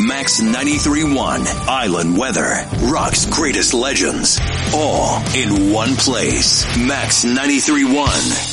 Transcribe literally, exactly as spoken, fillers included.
Max ninety-three point one. Island weather. Rock's greatest legends. All in one place. Max ninety-three point one.